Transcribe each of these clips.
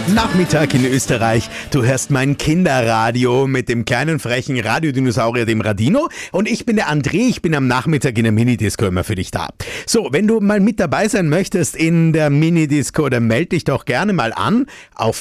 Nachmittag in Österreich. Du hörst mein Kinderradio mit dem kleinen frechen Radiodinosaurier, dem Radino. Und ich bin der André, ich bin am Nachmittag in der Minidisco immer für dich da. So, wenn du mal mit dabei sein möchtest in der Minidisco, dann melde dich doch gerne mal an auf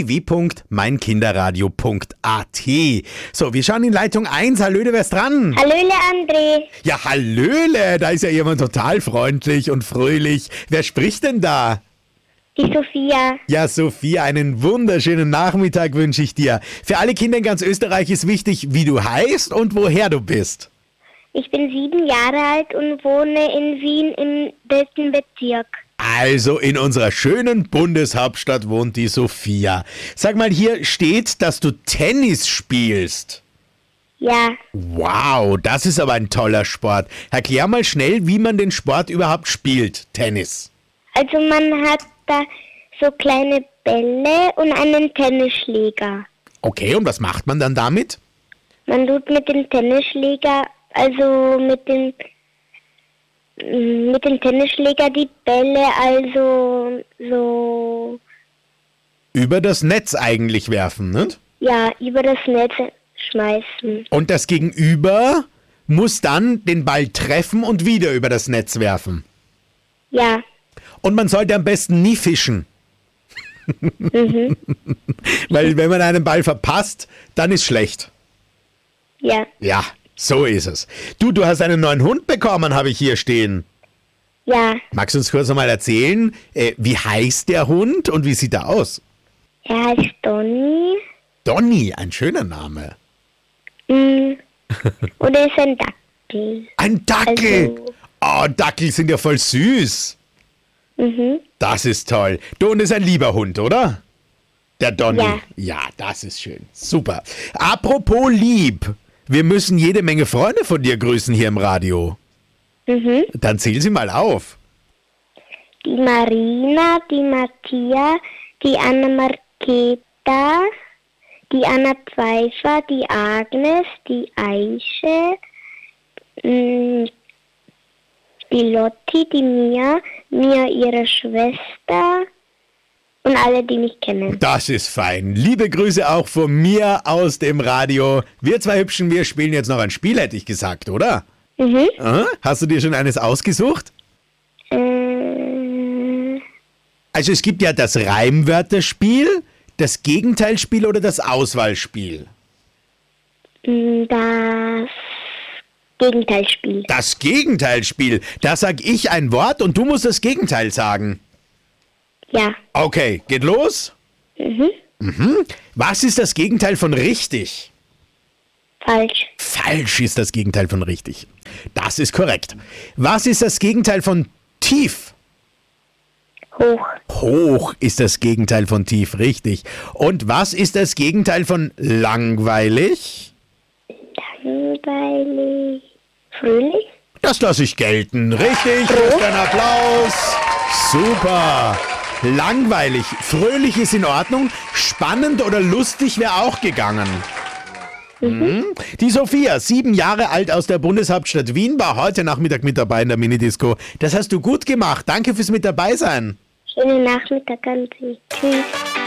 www.meinkinderradio.at. So, wir schauen in Leitung 1. Hallöle, wer ist dran? Hallöle, André. Ja, hallöle, da ist ja jemand total freundlich und fröhlich. Wer spricht denn da? Die Sophia. Ja, Sophia, einen wunderschönen Nachmittag wünsche ich dir. Für alle Kinder in ganz Österreich ist wichtig, wie du heißt und woher du bist. Ich bin 7 Jahre alt und wohne in Wien im 3. Bezirk. Also in unserer schönen Bundeshauptstadt wohnt die Sophia. Sag mal, hier steht, dass du Tennis spielst. Ja, Wow, das ist aber ein toller Sport. Erklär mal schnell, wie man den Sport überhaupt spielt, Tennis. also man hat da so kleine Bälle und einen Tennisschläger. Okay, und was macht man dann damit? Man tut mit dem Tennisschläger, also mit dem Tennisschläger die Bälle also so, Über das Netz eigentlich werfen, ne? ja, über das Netz schmeißen. Und das Gegenüber muss dann den Ball treffen und wieder über das Netz werfen. Ja, Und man sollte am besten nie fischen. Weil wenn man einen Ball verpasst, dann ist schlecht. ja, Ja, so ist es. Du hast einen neuen Hund bekommen, habe ich hier stehen. ja. Magst du uns kurz nochmal erzählen, wie heißt der Hund und wie sieht er aus? Er heißt Donny. Donny, ein schöner Name. Und er ist ein Dackel. Ein Dackel. Also- Oh, Dackel sind ja voll süß. Das ist toll. Du, und ist ein lieber Hund, oder? Der Donny. Ja. Ja, das ist schön. Super. Apropos lieb. Wir müssen jede Menge Freunde von dir grüßen hier im Radio. Dann zähl sie mal auf. Die Marina, die Mattia, die Anna Marketa, die Anna Pfeiffer, die Agnes, die Aische, die Lotti, die Mia ihre Schwester und alle, die mich kennen. Das ist fein. Liebe Grüße auch von mir aus dem Radio. Wir zwei Hübschen, wir spielen jetzt noch ein Spiel, hätte ich gesagt, oder? Hast du dir schon eines ausgesucht? Also es gibt ja das Reimwörterspiel, das Gegenteilspiel oder das Auswahlspiel. Das Gegenteilspiel. Das Gegenteilspiel. Da sag ich ein Wort und du musst das Gegenteil sagen. Ja. Okay, geht los? Was ist das Gegenteil von richtig? Falsch. Falsch ist das Gegenteil von richtig. Das ist korrekt. Was ist das Gegenteil von tief? Hoch. Hoch ist das Gegenteil von tief, richtig. Und was ist das Gegenteil von langweilig? Langweilig. Fröhlich. Das lasse ich gelten. Richtig, kriegst einen Applaus. Super. Langweilig. Fröhlich ist in Ordnung. Spannend oder lustig wäre auch gegangen. Die Sophia, 7 Jahre alt aus der Bundeshauptstadt Wien, war heute Nachmittag mit dabei in der Minidisco. Das hast du gut gemacht. Danke fürs mit dabei sein. Schönen Nachmittag an Sie. Tschüss.